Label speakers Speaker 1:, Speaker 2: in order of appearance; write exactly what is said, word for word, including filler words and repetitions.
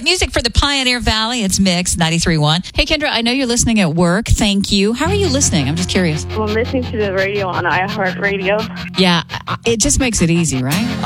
Speaker 1: music for the Pioneer Valley. It's Mix ninety-three point one. Hey, Kendra, I know you're listening at work. Thank you. How are you listening? I'm just curious.
Speaker 2: I'm listening to the radio on iHeartRadio.
Speaker 1: Yeah, it just makes it easy, right?